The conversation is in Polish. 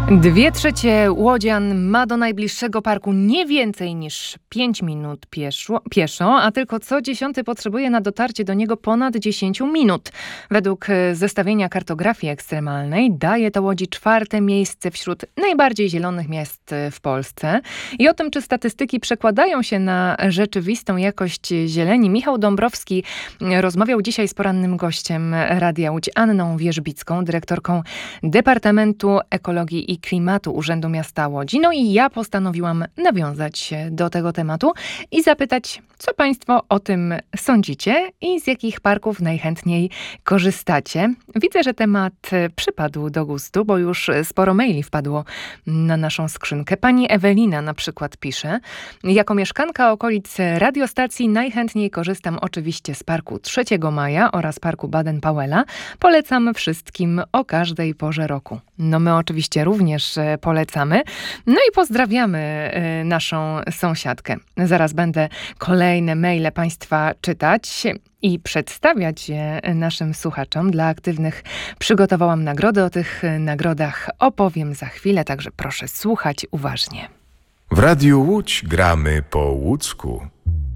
2/3 łodzian ma do najbliższego parku nie więcej niż 5 minut pieszo, a tylko co 10 potrzebuje na dotarcie do niego ponad 10 minut. Według zestawienia kartografii ekstremalnej daje to Łodzi 4. miejsce wśród najbardziej zielonych miast w Polsce. I o tym, czy statystyki przekładają się na rzeczywistą jakość zieleni, Michał Dąbrowski rozmawiał dzisiaj z porannym gościem Radia Łódź, Anną Wierzbicką, dyrektorką Departamentu Ekologii i Klimatu Urzędu Miasta Łodzi. No i ja postanowiłam nawiązać do tego tematu i zapytać, co Państwo o tym sądzicie i z jakich parków najchętniej korzystacie. Widzę, że temat przypadł do gustu, bo już sporo maili wpadło na naszą skrzynkę. Pani Ewelina na przykład pisze: jako mieszkanka okolic radiostacji najchętniej korzystam oczywiście z Parku 3 Maja oraz Parku Baden-Powella. Polecam wszystkim o każdej porze roku. No my oczywiście również polecamy. No i pozdrawiamy naszą sąsiadkę. Zaraz będę kolejne maile Państwa czytać i przedstawiać je naszym słuchaczom. Dla aktywnych przygotowałam nagrody. O tych nagrodach opowiem za chwilę, także proszę słuchać uważnie. W Radiu Łódź gramy po łódzku.